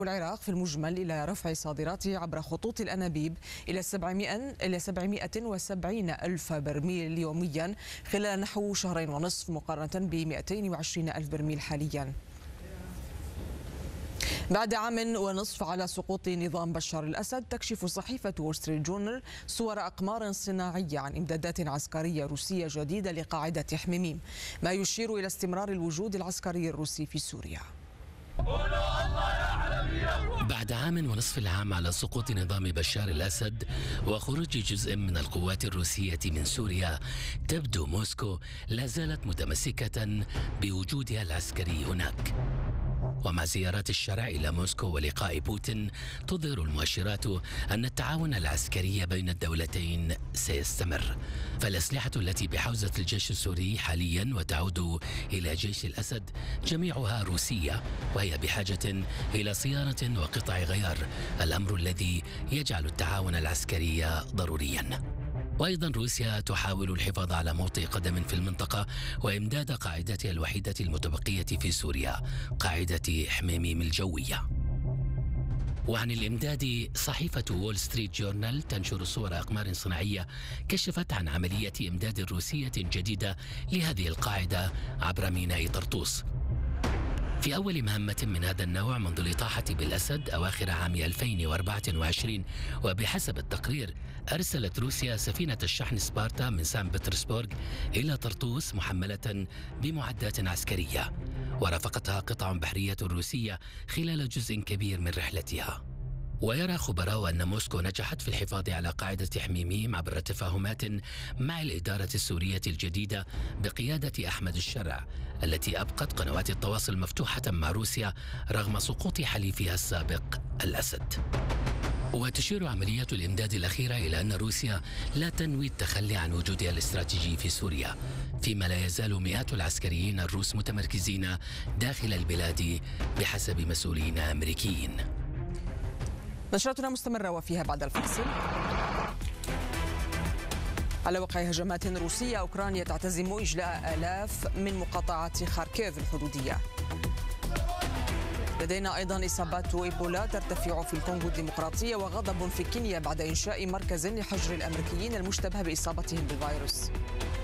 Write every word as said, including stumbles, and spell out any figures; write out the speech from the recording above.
العراق في المجمل إلى رفع صادراته عبر خطوط الأنابيب إلى سبعمائة إلى سبعمائة وسبعين ألف برميل يوميا خلال نحو شهرين ونصف مقارنة ب مائتين وعشرين ألف برميل حاليا. بعد عام ونصف على سقوط نظام بشار الأسد، تكشف صحيفة وول ستريت جورنال صور أقمار صناعية عن إمدادات عسكرية روسية جديدة لقاعدة حميميم، ما يشير إلى استمرار الوجود العسكري الروسي في سوريا. بعد عام ونصف العام على سقوط نظام بشار الأسد وخروج جزء من القوات الروسية من سوريا، تبدو موسكو لا زالت متمسكة بوجودها العسكري هناك. ومع زيارات الشارع إلى موسكو ولقاء بوتين، تظهر المؤشرات أن التعاون العسكري بين الدولتين سيستمر. فالأسلحة التي بحوزة الجيش السوري حاليا وتعود إلى جيش الأسد جميعها روسية، وهي بحاجة إلى صيانة وقطع غيار، الأمر الذي يجعل التعاون العسكري ضروريا. وأيضا روسيا تحاول الحفاظ على موطئ قدم في المنطقة وإمداد قاعدتها الوحيدة المتبقية في سوريا، قاعدة حميميم الجوية. وعن الإمداد، صحيفة وول ستريت جورنال تنشر صور أقمار صناعية كشفت عن عملية إمداد روسية جديدة لهذه القاعدة عبر ميناء طرطوس في أول مهمة من هذا النوع منذ الإطاحة بالأسد أواخر عام ألفين وأربعة وعشرين. وبحسب التقرير، أرسلت روسيا سفينة الشحن سبارتا من سان بطرسبورغ إلى طرطوس محملة بمعدات عسكرية، ورافقتها قطع بحرية روسية خلال جزء كبير من رحلتها. ويرى خبراء أن موسكو نجحت في الحفاظ على قاعدة حميميم عبر تفاهمات مع الإدارة السورية الجديدة بقيادة أحمد الشرع، التي أبقت قنوات التواصل مفتوحة مع روسيا رغم سقوط حليفها السابق الأسد. وتشير عملية الإمداد الأخيرة إلى أن روسيا لا تنوي التخلي عن وجودها الاستراتيجي في سوريا، فيما لا يزال مئات العسكريين الروس متمركزين داخل البلاد بحسب مسؤولين أمريكيين. نشرتنا مستمرة وفيها بعد الفاصل. على وقع هجمات روسية، أوكرانيا تعتزم إجلاء آلاف من مقاطعة خاركيف الحدودية. لدينا أيضا إصابات إيبولا ترتفع في الكونغو الديمقراطية، وغضب في كينيا بعد إنشاء مركز لحجر الأمريكيين المشتبه بإصابتهم بالفيروس.